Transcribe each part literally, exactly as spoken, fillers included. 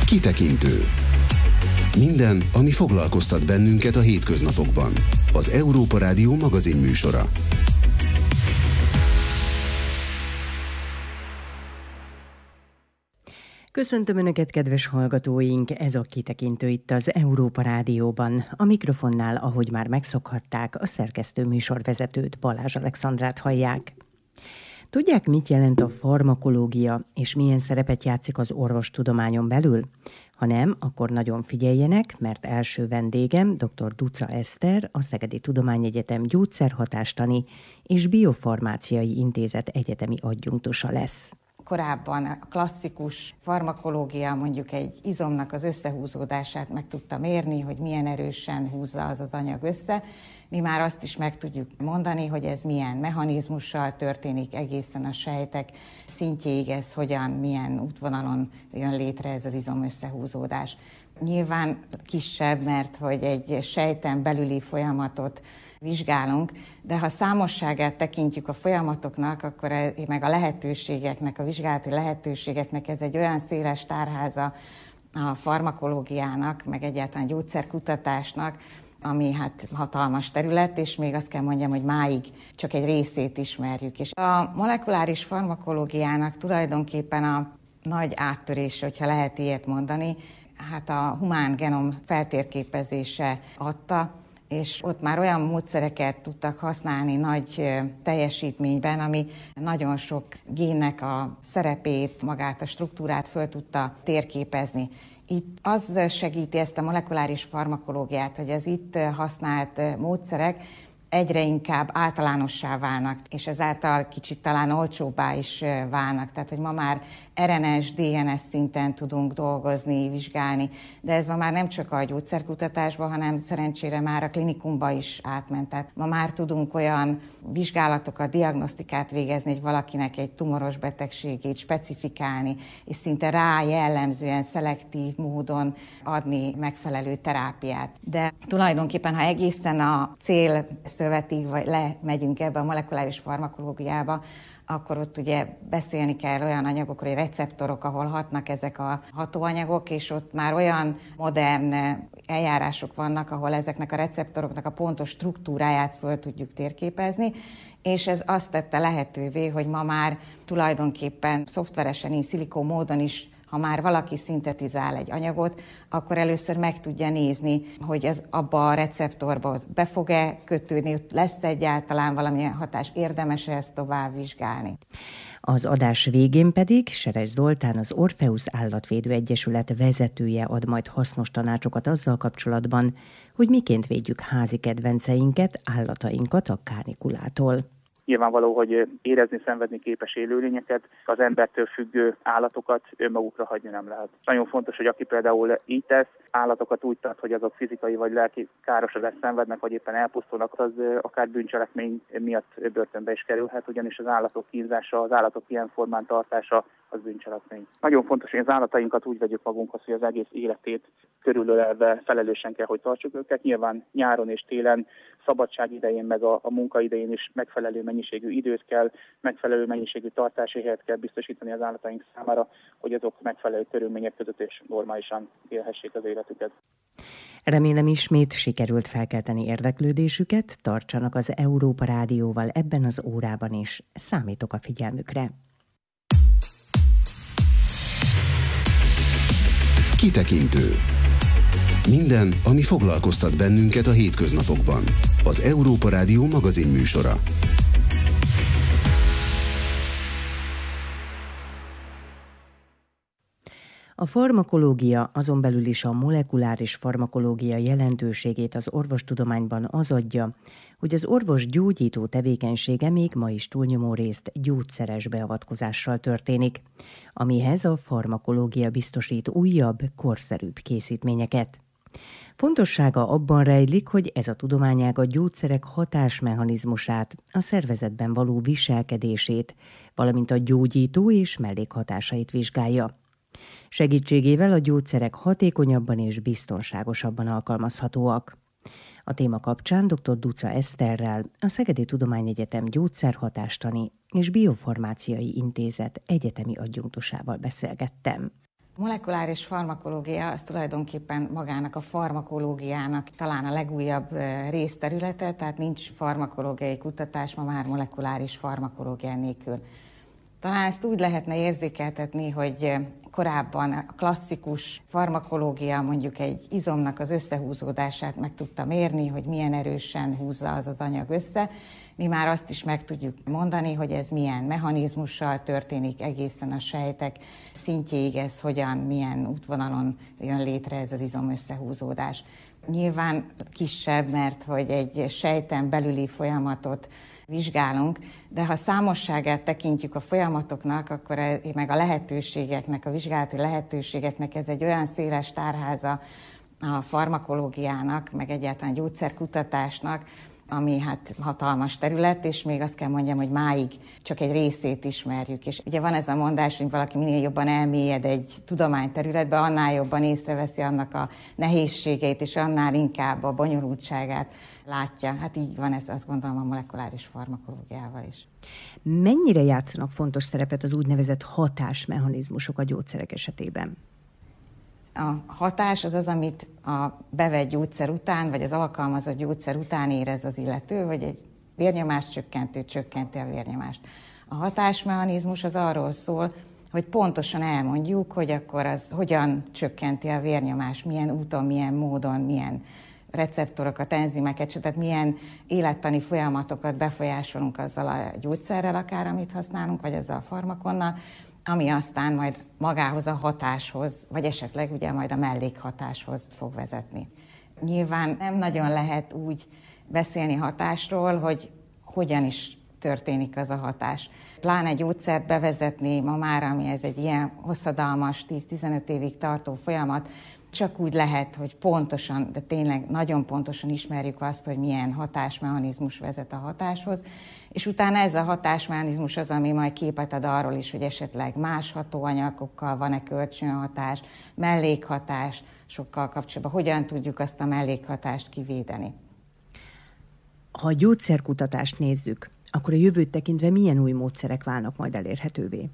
Kitekintő. Minden, ami foglalkoztat bennünket a hétköznapokban. Az Európa Rádió magazinműsora. Köszöntöm Önöket, kedves hallgatóink! Ez a Kitekintő itt az Európa Rádióban. A mikrofonnál, ahogy már megszokhatták, a szerkesztő műsorvezetőt, Balázs Alexandrát hallják. Tudják, mit jelent a farmakológia, és milyen szerepet játszik az orvostudományon belül? Ha nem, akkor nagyon figyeljenek, mert első vendégem dr. Duca Eszter, a Szegedi Tudományegyetem Gyógyszerhatástani és Biofarmáciai Intézet egyetemi adjunktusa lesz. Korábban a klasszikus farmakológia mondjuk egy izomnak az összehúzódását meg tudta mérni, hogy milyen erősen húzza az az anyag össze. Mi már azt is meg tudjuk mondani, hogy ez milyen mechanizmussal történik egészen a sejtek szintjéig, ez hogyan, milyen útvonalon jön létre ez az izom összehúzódás. Nyilván kisebb, mert hogy egy sejten belüli folyamatot vizsgálunk, de ha számosságát tekintjük a folyamatoknak, akkor meg a lehetőségeknek, a vizsgálati lehetőségeknek ez egy olyan széles tárháza a farmakológiának, meg egyáltalán gyógyszerkutatásnak, ami hát hatalmas terület, és még azt kell mondjam, hogy máig csak egy részét ismerjük. És a molekuláris farmakológiának tulajdonképpen a nagy áttörése, hogyha lehet ilyet mondani, hát a humán genom feltérképezése adta, és ott már olyan módszereket tudtak használni nagy teljesítményben, ami nagyon sok génnek a szerepét, magát a struktúrát föl tudta térképezni. Itt az segíti ezt a molekuláris farmakológiát, hogy az itt használt módszerek egyre inkább általánossá válnak, és ezáltal kicsit talán olcsóbbá is válnak. Tehát, hogy ma már er en es, dé en es szinten tudunk dolgozni, vizsgálni, de ez ma már nem csak a gyógyszerkutatásban, hanem szerencsére már a klinikumba is átment. Tehát ma már tudunk olyan vizsgálatokat, diagnosztikát végezni, hogy valakinek egy tumoros betegségét specifikálni, és szinte rá jellemzően, szelektív módon adni megfelelő terápiát. De tulajdonképpen, ha egészen a cél szövetig, vagy lemegyünk ebbe a molekuláris farmakológiába, akkor ott ugye beszélni kell olyan anyagokról, hogy receptorok, ahol hatnak ezek a hatóanyagok, és ott már olyan modern eljárások vannak, ahol ezeknek a receptoroknak a pontos struktúráját föl tudjuk térképezni, és ez azt tette lehetővé, hogy ma már tulajdonképpen szoftveresen, in silico módon is, ha már valaki szintetizál egy anyagot, akkor először meg tudja nézni, hogy ez abba a receptorba be fog-e kötődni, lesz egyáltalán valamilyen hatás, érdemes-e ezt tovább vizsgálni. Az adás végén pedig Seres Zoltán, az Orpheus Állatvédő Egyesület vezetője ad majd hasznos tanácsokat azzal kapcsolatban, hogy miként védjük házi kedvenceinket, állatainkat a kánikulától. Nyilvánvaló, hogy érezni, szenvedni képes élőlényeket, az embertől függő állatokat önmagukra hagyni nem lehet. Nagyon fontos, hogy aki például így tesz, állatokat úgy tart, hogy azok fizikai vagy lelki károsodást szenvednek, vagy éppen elpusztulnak, az akár bűncselekmény miatt börtönbe is kerülhet, ugyanis az állatok kínzása, az állatok ilyen formán tartása az bűncselekmény. Nagyon fontos, hogy az állatainkat úgy vegyük magunkhoz, hogy az egész életét körülölelve felelősen kell, hogy tartsuk őket. Nyilván nyáron és télen, szabadság idején, meg a, a munka idején is megfelelő mennyiségű időt kell, megfelelő mennyiségű tartási helyet kell biztosítani az állataink számára, hogy azok megfelelő körülmények között és normálisan élhessék az életüket. Remélem ismét sikerült felkelteni érdeklődésüket, tartsanak az Európa Rádióval ebben az órában is. Számítok a figyelmükre. Kitekintő. Minden, ami foglalkoztat bennünket a hétköznapokban. Az Európa Rádió magazinműsora. A farmakológia, azon belül is a molekuláris farmakológia jelentőségét az orvostudományban az adja, hogy az orvos gyógyító tevékenysége még ma is túlnyomó részt gyógyszeres beavatkozással történik, amihez a farmakológia biztosít újabb, korszerűbb készítményeket. Fontossága abban rejlik, hogy ez a tudományág a gyógyszerek hatásmechanizmusát, a szervezetben való viselkedését, valamint a gyógyító és mellékhatásait vizsgálja. Segítségével a gyógyszerek hatékonyabban és biztonságosabban alkalmazhatóak. A téma kapcsán dr. Duca Eszterrel, a Szegedi Tudományegyetem Gyógyszerhatástani és Biofarmáciai Intézet egyetemi adjunktusával beszélgettem. A molekuláris farmakológia az tulajdonképpen magának a farmakológiának talán a legújabb részterülete, tehát nincs farmakológiai kutatás ma már molekuláris farmakológia nélkül. Talán ezt úgy lehetne érzékeltetni, hogy korábban a klasszikus farmakológia mondjuk egy izomnak az összehúzódását meg tudta mérni, hogy milyen erősen húzza az az anyag össze. Mi már azt is meg tudjuk mondani, hogy ez milyen mechanizmussal történik egészen a sejtek szintjéig, ez hogyan, milyen útvonalon jön létre ez az izom összehúzódás. Nyilván kisebb, mert hogy egy sejten belüli folyamatot vizsgálunk, de ha számosságát tekintjük a folyamatoknak, akkor meg a lehetőségeknek, a vizsgálati lehetőségeknek ez egy olyan széles tárháza a farmakológiának, meg egyáltalán gyógyszerkutatásnak, ami hát hatalmas terület, és még azt kell mondjam, hogy máig csak egy részét ismerjük. És ugye van ez a mondás, hogy valaki minél jobban elmélyed egy tudományterületbe, annál jobban észreveszi annak a nehézségeit, és annál inkább a bonyolultságát látja. Hát így van ez, azt gondolom, a molekuláris farmakológiával is. Mennyire játszanak fontos szerepet az úgynevezett hatásmechanizmusok a gyógyszerek esetében? A hatás az az, amit a bevett gyógyszer után, vagy az alkalmazott gyógyszer után érez az illető, hogy egy vérnyomás csökkentő csökkenti a vérnyomást. A hatásmechanizmus az arról szól, hogy pontosan elmondjuk, hogy akkor az hogyan csökkenti a vérnyomást, milyen úton, milyen módon, milyen receptorokat, enzimeket, tehát milyen élettani folyamatokat befolyásolunk azzal a gyógyszerrel akár, amit használunk, vagy azzal a farmakonnal, ami aztán majd magához a hatáshoz, vagy esetleg ugye majd a mellékhatáshoz fog vezetni. Nyilván nem nagyon lehet úgy beszélni hatásról, hogy hogyan is történik az a hatás. Pláne gyógyszert bevezetni ma már, ami ez egy ilyen hosszadalmas, tíz-tizenöt évig tartó folyamat, csak úgy lehet, hogy pontosan, de tényleg nagyon pontosan ismerjük azt, hogy milyen hatásmechanizmus vezet a hatáshoz, és utána ez a hatásmechanizmus az, ami majd képet ad arról is, hogy esetleg más hatóanyagokkal van-e kölcsönhatás, mellékhatás, sokkal kapcsolatban, hogyan tudjuk azt a mellékhatást kivédeni. Ha a gyógyszerkutatást nézzük, akkor a jövőt tekintve milyen új módszerek válnak majd elérhetővé?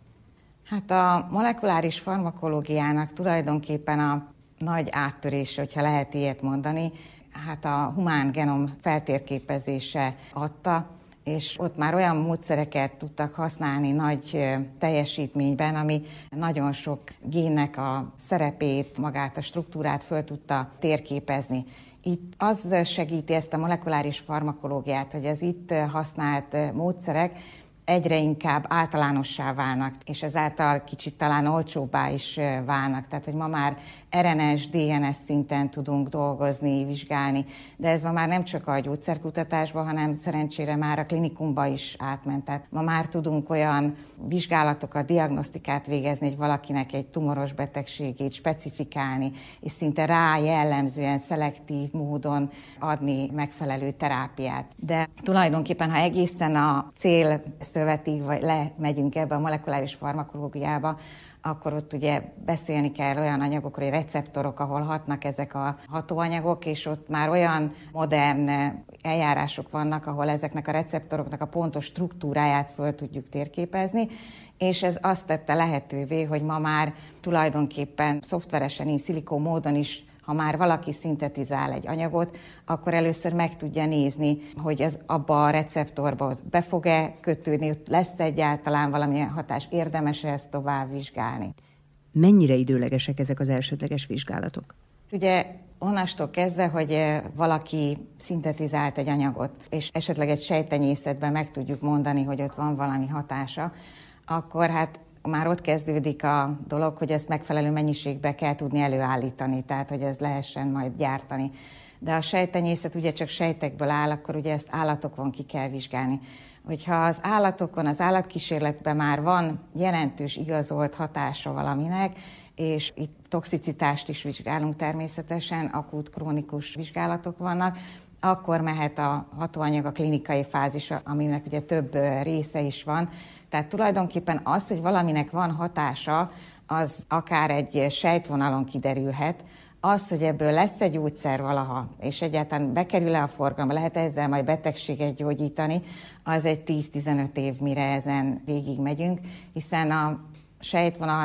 Hát a molekuláris farmakológiának tulajdonképpen a nagy áttörése, hogyha lehet ilyet mondani, hát a humán genom feltérképezése adta, és ott már olyan módszereket tudtak használni nagy teljesítményben, ami nagyon sok génnek a szerepét, magát a struktúrát föl tudta térképezni. Itt az segíti ezt a molekuláris farmakológiát, hogy az itt használt módszerek egyre inkább általánossá válnak, és ezáltal kicsit talán olcsóbbá is válnak. Tehát, hogy ma már er en es, dé en es szinten tudunk dolgozni, vizsgálni, de ez ma már nem csak a gyógyszerkutatásban, hanem szerencsére már a klinikumba is átment. Tehát ma már tudunk olyan vizsgálatokat, diagnosztikát végezni, hogy valakinek egy tumoros betegségét specifikálni, és szinte rá jellemzően, szelektív módon adni megfelelő terápiát. De tulajdonképpen, ha egészen a cél szövetig, vagy lemegyünk ebbe a molekuláris farmakológiába, akkor ott ugye beszélni kell olyan anyagokról, hogy receptorok, ahol hatnak ezek a hatóanyagok, és ott már olyan modern eljárások vannak, ahol ezeknek a receptoroknak a pontos struktúráját föl tudjuk térképezni, és ez azt tette lehetővé, hogy ma már tulajdonképpen szoftveresen, in silico módon is, ha már valaki szintetizál egy anyagot, akkor először meg tudja nézni, hogy az abba a receptorba be fog-e kötődni, ott lesz egyáltalán valamilyen hatás, érdemes-e ezt tovább vizsgálni. Mennyire időlegesek ezek az elsődleges vizsgálatok? Ugye onnastól kezdve, hogy valaki szintetizált egy anyagot, és esetleg egy sejttenyészetben meg tudjuk mondani, hogy ott van valami hatása, akkor hát már ott kezdődik a dolog, hogy ezt megfelelő mennyiségbe kell tudni előállítani, tehát hogy ez lehessen majd gyártani. De a sejttenyészet ugye csak sejtekből áll, akkor ugye ezt állatokon ki kell vizsgálni. Hogyha az állatokon, az állatkísérletben már van jelentős igazolt hatása valaminek, és itt toxicitást is vizsgálunk természetesen, akut, krónikus vizsgálatok vannak, akkor mehet a hatóanyag a klinikai fázisra, aminek ugye több része is van. Tehát tulajdonképpen az, hogy valaminek van hatása, az akár egy sejtvonalon kiderülhet. Az, hogy ebből lesz egy gyógyszer valaha, és egyáltalán bekerül-e a forgalomba, lehet ezzel majd betegséget gyógyítani, az egy tíz-tizenöt év, mire ezen végig megyünk, hiszen a sejtvonalnak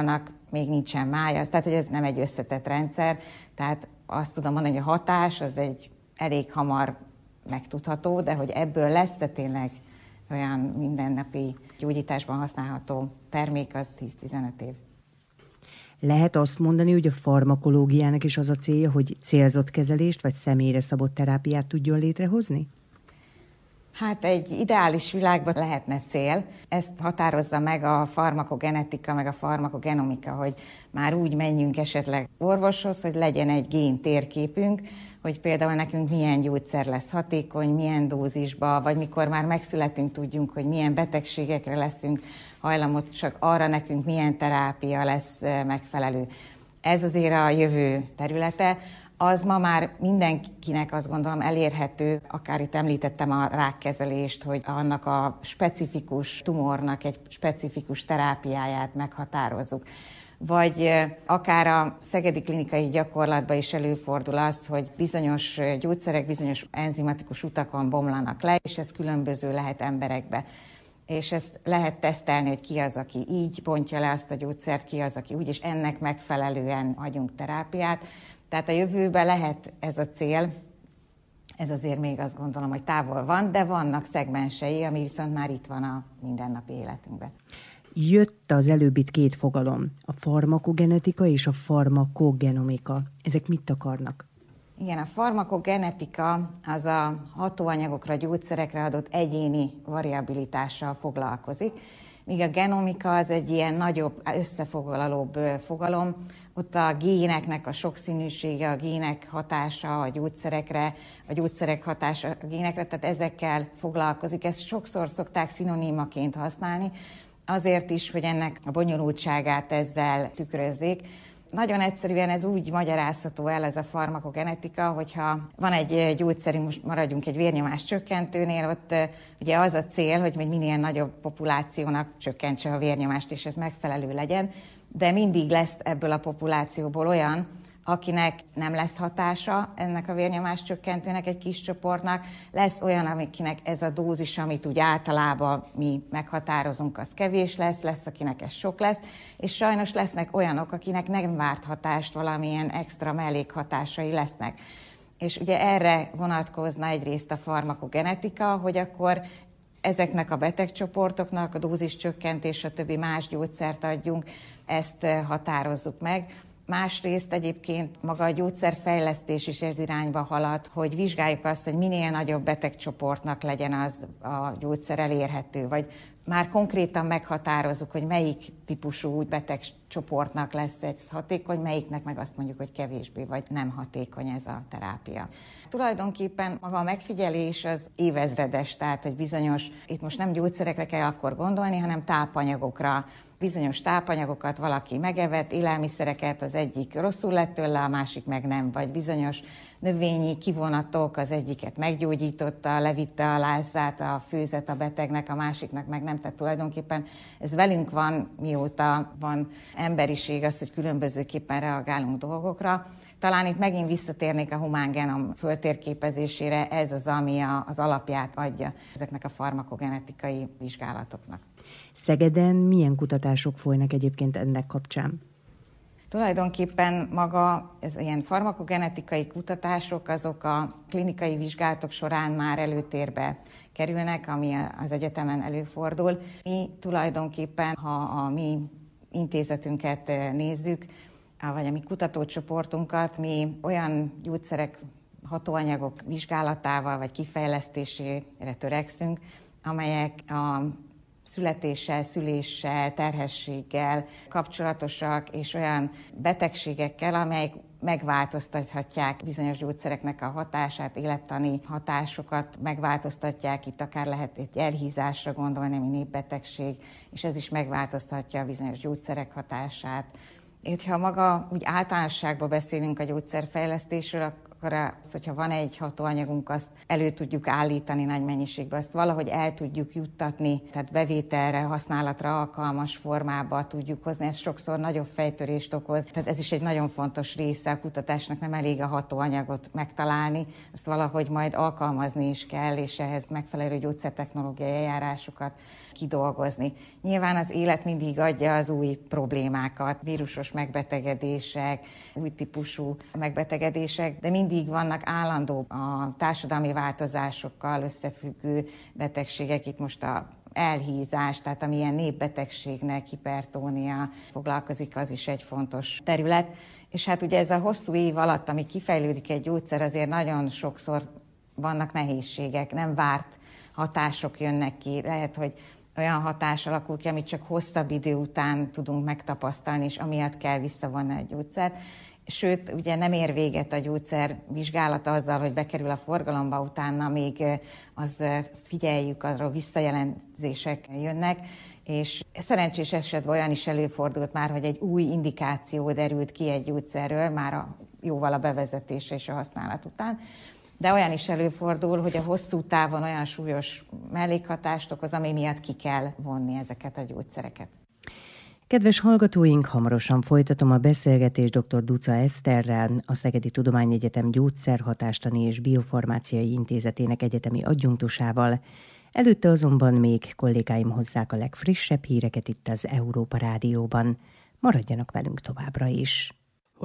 még nincsen mája, tehát hogy ez nem egy összetett rendszer, tehát azt tudom mondani, hogy a hatás az egy elég hamar megtudható, de hogy ebből lesz-e tényleg olyan mindennapi gyógyításban használható termék, az tíz-tizenöt év. Lehet azt mondani, hogy a farmakológiának is az a célja, hogy célzott kezelést vagy személyre szabott terápiát tudjon létrehozni? Hát egy ideális világban lehetne cél. Ezt határozza meg a farmakogenetika, meg a farmakogenomika, hogy már úgy menjünk esetleg orvoshoz, hogy legyen egy géntérképünk, hogy például nekünk milyen gyógyszer lesz hatékony, milyen dózisba, vagy mikor már megszületünk, tudjunk, hogy milyen betegségekre leszünk hajlamosak, arra nekünk milyen terápia lesz megfelelő. Ez azért a jövő területe. Az ma már mindenkinek azt gondolom elérhető, akár itt említettem a rákkezelést, hogy annak a specifikus tumornak egy specifikus terápiáját meghatározzuk. Vagy akár a szegedi klinikai gyakorlatban is előfordul az, hogy bizonyos gyógyszerek bizonyos enzimatikus utakon bomlanak le, és ez különböző lehet emberekbe. És ezt lehet tesztelni, hogy ki az, aki így bontja le azt a gyógyszert, ki az, aki úgy, és ennek megfelelően adjunk terápiát. Tehát a jövőben lehet ez a cél, ez azért még azt gondolom, hogy távol van, de vannak szegmensei, ami viszont már itt van a mindennapi életünkben. Jött az előbb itt két fogalom, a farmakogenetika és a farmakogenomika. Ezek mit akarnak? Igen, a farmakogenetika az a hatóanyagokra, gyógyszerekre adott egyéni variabilitással foglalkozik, míg a genomika az egy ilyen nagyobb, összefoglalóbb fogalom. Ott a géneknek a sokszínűsége, a gének hatása a gyógyszerekre, a gyógyszerek hatása a génekre, tehát ezekkel foglalkozik. Ezt sokszor szokták szinonimaként használni, azért is, hogy ennek a bonyolultságát ezzel tükrözzék. Nagyon egyszerűen ez úgy magyarázható el, ez a farmakogenetika, hogyha van egy gyógyszerünk, most maradjunk egy vérnyomás csökkentőnél, ott ugye az a cél, hogy minél nagyobb populációnak csökkentse a vérnyomást, és ez megfelelő legyen, de mindig lesz ebből a populációból olyan, akinek nem lesz hatása ennek a vérnyomás csökkentőnek, egy kis csoportnak, lesz olyan, akinek ez a dózis, amit úgy általában mi meghatározunk, az kevés lesz, lesz, akinek ez sok lesz, és sajnos lesznek olyanok, akinek nem várt hatást, valamilyen extra mellékhatásai lesznek. És ugye erre vonatkozna egyrészt a farmakogenetika, hogy akkor ezeknek a betegcsoportoknak a dózis csökkentés, a többi más gyógyszert adjunk, ezt határozzuk meg. Másrészt egyébként maga a gyógyszerfejlesztés is ez irányba halad, hogy vizsgáljuk azt, hogy minél nagyobb betegcsoportnak legyen az a gyógyszer elérhető, vagy már konkrétan meghatározzuk, hogy melyik típusú betegcsoportnak lesz ez hatékony, melyiknek meg azt mondjuk, hogy kevésbé, vagy nem hatékony ez a terápia. Tulajdonképpen maga a megfigyelés az évezredes, tehát hogy bizonyos, itt most nem gyógyszerekre kell akkor gondolni, hanem tápanyagokra. Bizonyos tápanyagokat valaki megevett, élelmiszereket, az egyik rosszul lett tőle, a másik meg nem, vagy bizonyos növényi kivonatok, az egyiket meggyógyította, levitte a lázát, a főzet a betegnek, a másiknak meg nem. Tehát tulajdonképpen ez velünk van, mióta van emberiség, az, hogy különbözőképpen reagálunk dolgokra. Talán itt megint visszatérnék a humán genom föltérképezésére, ez az, ami a, az alapját adja ezeknek a farmakogenetikai vizsgálatoknak. Szegeden milyen kutatások folynak egyébként ennek kapcsán? Tulajdonképpen maga ez ilyen farmakogenetikai kutatások, azok a klinikai vizsgálatok során már előtérbe kerülnek, ami az egyetemen előfordul. Mi tulajdonképpen, ha a mi intézetünket nézzük, vagy a mi kutatócsoportunkat, mi olyan gyógyszerek, hatóanyagok vizsgálatával vagy kifejlesztésére törekszünk, amelyek a születéssel, szüléssel, terhességgel kapcsolatosak, és olyan betegségekkel, amelyek megváltoztathatják bizonyos gyógyszereknek a hatását, élettani hatásokat megváltoztatják, itt akár lehet egy elhízásra gondolni, ami népbetegség, és ez is megváltoztatja a bizonyos gyógyszerek hatását. Ha maga úgy általánosságban beszélünk a gyógyszerfejlesztésről, akkor az, hogyha van egy hatóanyagunk, azt elő tudjuk állítani nagy mennyiségben, azt valahogy el tudjuk juttatni, tehát bevételre, használatra alkalmas formába tudjuk hozni, ez sokszor nagyobb fejtörést okoz. Tehát ez is egy nagyon fontos része a kutatásnak, nem elég a hatóanyagot megtalálni, azt valahogy majd alkalmazni is kell, és ehhez megfelelő gyógyszertechnológiai eljárásokat kidolgozni. Nyilván az élet mindig adja az új problémákat, vírusos megbetegedések, új típusú megbetegedések, de mindig vannak állandó a társadalmi változásokkal összefüggő betegségek, itt most a elhízás, tehát amilyen népbetegségnek, hipertónia foglalkozik, az is egy fontos terület. És hát ugye ez a hosszú év alatt, ami kifejlődik egy gyógyszer, azért nagyon sokszor vannak nehézségek, nem várt hatások jönnek ki. Lehet, hogy olyan hatás alakul ki, amit csak hosszabb idő után tudunk megtapasztalni, és amiatt kell visszavonni egy gyógyszert. Sőt, ugye nem ér véget a gyógyszer vizsgálata azzal, hogy bekerül a forgalomba, utána még az, azt figyeljük, arról visszajelzések jönnek, és szerencsés esetben olyan is előfordult már, hogy egy új indikáció derült ki egy gyógyszerről, már a, jóval a bevezetése és a használat után. De olyan is előfordul, hogy a hosszú távon olyan súlyos mellékhatást okoz, ami miatt ki kell vonni ezeket a gyógyszereket. Kedves hallgatóink, hamarosan folytatom a beszélgetést dr. Duca Eszterrel, a Szegedi Tudományegyetem Gyógyszerhatástani és Biofarmáciai Intézetének egyetemi adjunktusával. Előtte azonban még kollégáim hozzák a legfrissebb híreket itt az Európa Rádióban. Maradjanak velünk továbbra is!